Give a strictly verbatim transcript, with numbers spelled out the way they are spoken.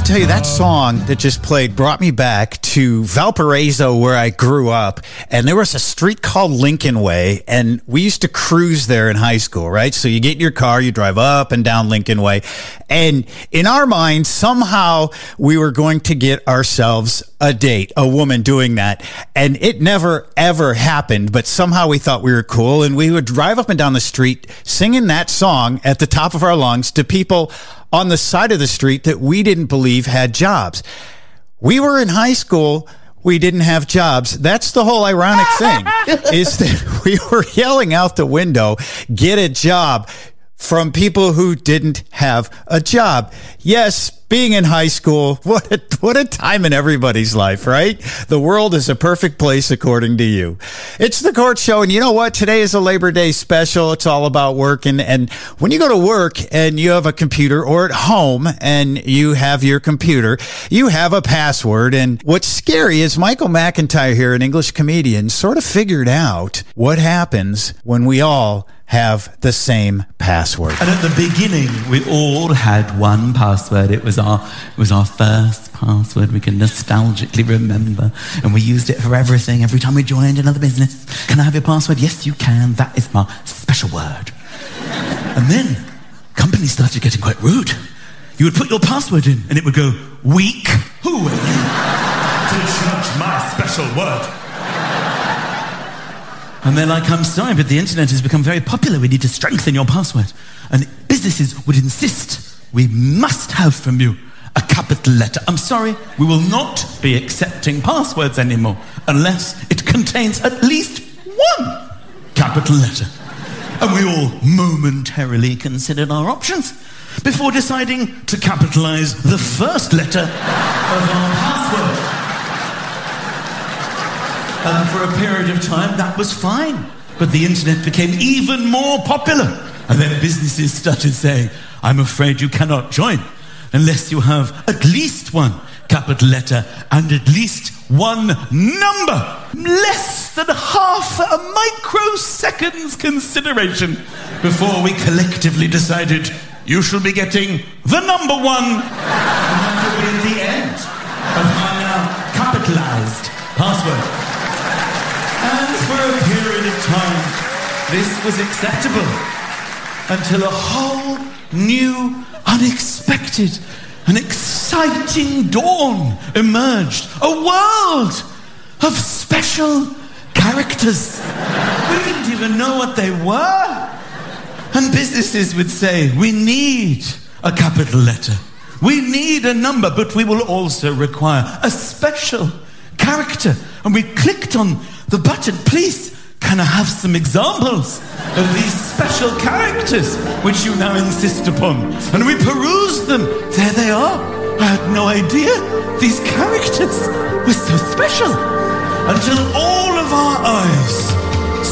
have to tell you, that song that just played brought me back to Valparaiso, where I grew up. And there was a street called Lincoln Way, and we used to cruise there in high school, right? So you get in your car, you drive up and down Lincoln Way. And in our minds, somehow we were going to get ourselves a date, a woman doing that. And it never, ever happened. But somehow we thought we were cool. And we would drive up and down the street singing that song at the top of our lungs to people on the side of the street that we didn't believe had jobs. We were in high school. We didn't have jobs. That's the whole ironic thing, is that we were yelling out the window, get a job, from people who didn't have a job. Yes, being in high school, what a, what a time in everybody's life, right? The world is a perfect place according to you. It's The Court Show, and you know what? Today is a Labor Day special. It's all about work, and, and when you go to work and you have a computer, or at home and you have your computer, you have a password. And what's scary is Michael McIntyre here, an English comedian, sort of figured out what happens when we all have the same password. And at the beginning, we all had one password. It was our it was our first password we can nostalgically remember. And we used it for everything. Every time we joined another business. Can I have your password? Yes, you can. That is my special word. And then companies started getting quite rude. You would put your password in and it would go, weak. Who are you to judge my special word? And they're like, I'm sorry, but the internet has become very popular. We need to strengthen your password. And businesses would insist, we must have from you a capital letter. I'm sorry, we will not be accepting passwords anymore unless it contains at least one capital letter. And we all momentarily considered our options before deciding to capitalize the first letter of our password. And for a period of time, that was fine. But the internet became even more popular. And then businesses started saying, I'm afraid you cannot join unless you have at least one capital letter and at least one number. Less than half a microsecond's consideration before we collectively decided, you shall be getting the number one. And that will be at the end of my now capitalized password. And for a period of time, this was acceptable until a whole new, unexpected, and exciting dawn emerged. A world of special characters. We didn't even know what they were. And businesses would say, we need a capital letter. We need a number, but we will also require a special character. And we clicked on the button, please, can I have some examples of these special characters which you now insist upon? And we perused them. There they are. I had no idea these characters were so special until all of our eyes